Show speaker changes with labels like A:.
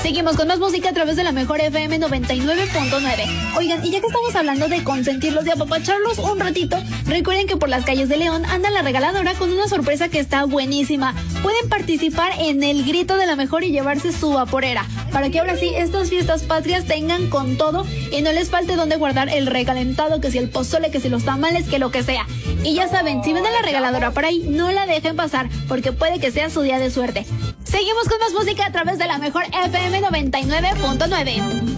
A: Seguimos con más música a través de la mejor FM 99.9. Oigan, y ya que estamos hablando de consentirlos y apapacharlos un ratito, recuerden que por las calles de León anda la regaladora con una sorpresa que está buenísima. Pueden participar en el grito de la mejor y llevarse su vaporera, para que ahora sí estas fiestas patrias tengan con todo y no les falte donde guardar el recalentado, que si el pozole, que si los tamales, que lo que sea. Y ya saben, si ven a la regaladora por ahí, no la dejen pasar, porque puede que sea su día de suerte. Seguimos con más música a través de la mejor FM 99.9.